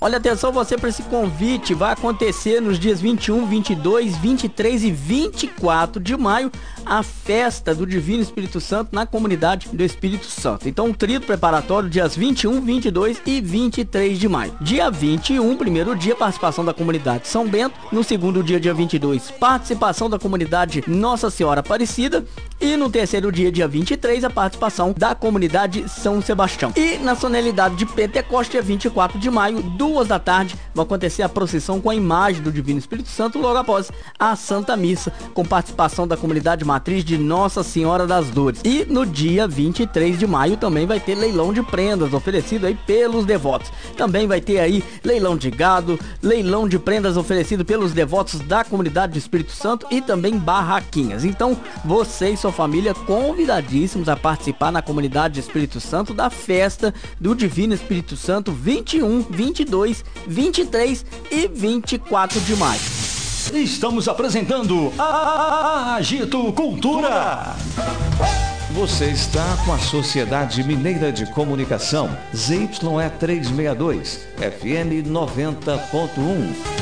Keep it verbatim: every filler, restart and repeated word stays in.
Olha, atenção você para esse convite, vai acontecer nos dias vinte e um, vinte e dois, vinte e três e vinte e quatro de maio, a festa do Divino Espírito Santo na comunidade do Espírito Santo. Então, um tríduo preparatório dias vinte e um, vinte e dois e vinte e três de maio. Dia vinte e um, primeiro dia, participação da comunidade São Bento. No segundo dia, dia vinte e dois, participação da comunidade Nossa Senhora Aparecida. E no terceiro dia, dia vinte e três, a participação da comunidade São Sebastião. E na solenidade de Pentecoste, dia vinte e quatro de maio, duas da tarde, vai acontecer a procissão com a imagem do Divino Espírito Santo, logo após a Santa Missa, com participação da comunidade matriz de Nossa Senhora das Dores. E no dia vinte e três de maio também vai ter leilão de prendas oferecido aí pelos devotos. Também vai ter aí leilão de gado, leilão de prendas oferecido pelos devotos da comunidade do Espírito Santo e também barraquinhas. Então, você e sua família convidadíssimos a participar na comunidade do Espírito Santo da festa do Divino Espírito Santo vinte e um, vinte e dois, vinte e três e vinte e quatro de maio. Estamos apresentando a Agito Cultura. Você está com a Sociedade Mineira de Comunicação, Z Y E trezentos e sessenta e dois, F M noventa ponto um.